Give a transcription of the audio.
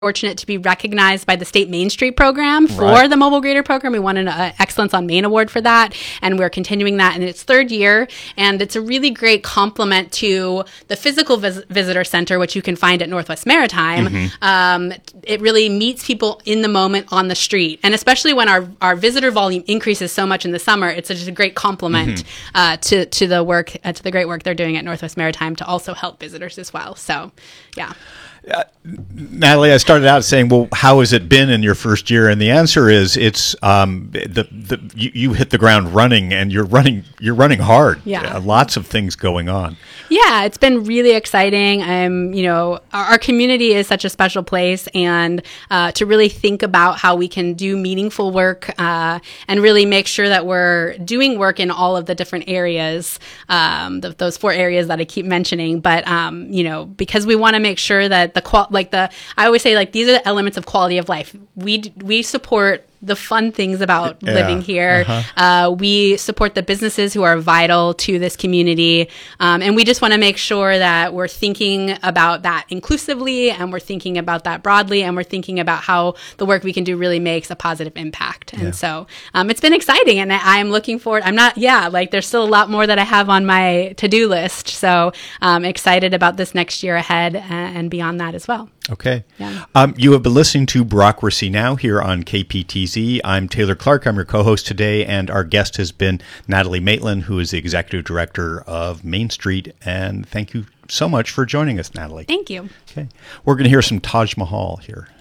fortunate to be recognized by the state Main Street program for the Mobile Greeter program. We won an Excellence on Main Award for that, and we're continuing that in its third year. And it's a really great complement to the physical visitor center, which you can find at Northwest Maritime. It really meets people in the moment on the street, and especially when our visitor volume increases so much in the summer, it's just a great complement to the work, to the great work they're doing at Northwest Maritime to also help visitors as well. So, yeah. Natalie, I started out saying, well, how has it been in your first year? And the answer is it's you hit the ground running, and you're running hard. Yeah. Lots of things going on. Yeah, it's been really exciting. Our community is such a special place, and to really think about how we can do meaningful work and really make sure that we're doing work in all of the different areas, those 4 areas that I keep mentioning. But because we want to make sure that I always say, like, these are the elements of quality of life. We support the fun things about living here. We support the businesses who are vital to this community. And we just want to make sure that we're thinking about that inclusively, and we're thinking about that broadly, and we're thinking about how the work we can do really makes a positive impact. And so it's been exciting, and I'm looking forward. There's still a lot more that I have on my to-do list. So I'm excited about this next year ahead and beyond that as well. Okay. Yeah. You have been listening to Bureaucracy Now! Here on KPTZ. I'm Taylor Clark. I'm your co-host today, and our guest has been Natalie Maitland, who is the Executive Director of Main Street. And thank you so much for joining us, Natalie. Thank you. Okay. We're going to hear some Taj Mahal here.